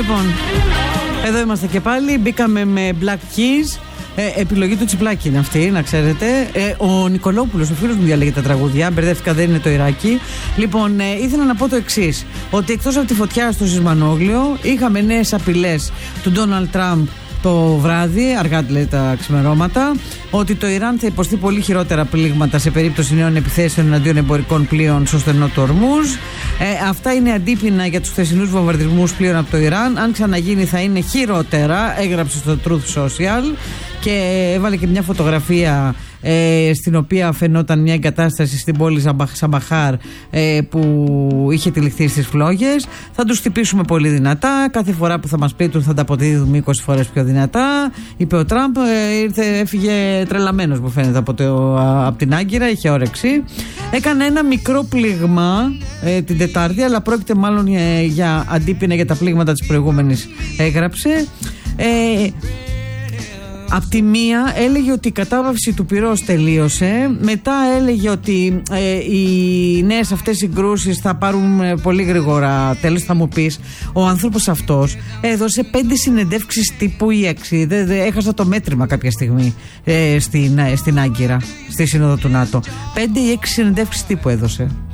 Λοιπόν, εδώ είμαστε και πάλι. Μπήκαμε με Black Keys. Επιλογή του Τσιπλάκη είναι αυτή, να ξέρετε. Ο Νικολόπουλος, ο φίλος μου, διαλέγει τα τραγούδια. Μπερδεύτηκα, δεν είναι το Ιράκι. Λοιπόν, ήθελα να πω το εξής: ότι εκτός από τη φωτιά στο Σισμανόγλιο, είχαμε νέες απειλές του Ντόναλντ Τραμπ το βράδυ, αργά λέει τα ξημερώματα, ότι το Ιράν θα υποστεί πολύ χειρότερα πλήγματα σε περίπτωση νέων επιθέσεων εναντίον εμπορικών πλοίων στο στενό του Ορμούζ. Αυτά είναι αντίπεινα για τους χθεσινούς βομβαρδισμούς πλοίων από το Ιράν. Αν ξαναγίνει θα είναι χειρότερα, έγραψε στο Truth Social και έβαλε και μια φωτογραφία στην οποία φαινόταν μια εγκατάσταση στην πόλη Σαμπαχάρ που είχε τυλιχθεί στις φλόγες. Θα τους χτυπήσουμε πολύ δυνατά. Κάθε φορά που θα μας πείτουν θα τα αποδίδουμε 20 φορές πιο δυνατά, είπε ο Τραμπ. Έφυγε τρελαμένος που φαίνεται από την Άγκυρα, είχε όρεξη. Έκανε ένα μικρό πλήγμα την Τετάρτη, αλλά πρόκειται μάλλον για αντίπεινα για τα πλήγματα της προηγούμενης, έγραψε. Απ' τη μία έλεγε ότι η κατάπαυση του πυρός τελείωσε. Μετά έλεγε ότι οι νέες αυτές συγκρούσεις θα πάρουν πολύ γρήγορα τέλος. Θα μου πεις, ο άνθρωπος αυτός έδωσε 5 συνεντεύξεις τύπου ή 6. Έχασα το μέτρημα κάποια στιγμή στην Άγκυρα, στη Σύνοδο του ΝΑΤΟ. 5 ή 6 συνεντεύξεις τύπου έδωσε.